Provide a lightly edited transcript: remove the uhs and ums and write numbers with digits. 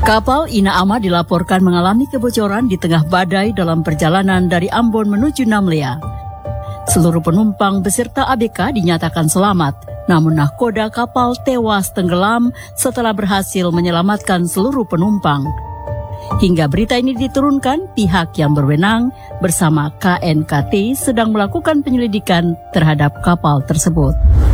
Kapal Ina Ama dilaporkan mengalami kebocoran di tengah badai dalam perjalanan dari Ambon menuju Namlea. Seluruh penumpang beserta ABK dinyatakan selamat, namun nahkoda kapal tewas tenggelam setelah berhasil menyelamatkan seluruh penumpang. Hingga berita ini diturunkan, pihak yang berwenang bersama KNKT sedang melakukan penyelidikan terhadap kapal tersebut.